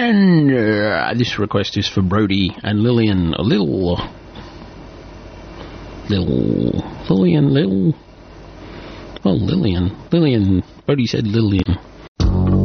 And this request is for Brody and Lillian. Lillian. Well, Lillian. Brody said Lillian.